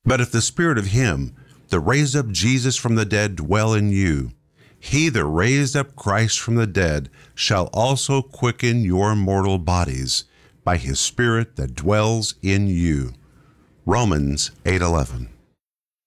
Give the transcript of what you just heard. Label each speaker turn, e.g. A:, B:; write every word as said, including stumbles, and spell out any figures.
A: But if the Spirit of him that raised up Jesus from the dead dwell in you, he that raised up Christ from the dead shall also quicken your mortal bodies by his Spirit that dwells in you. Romans eight eleven.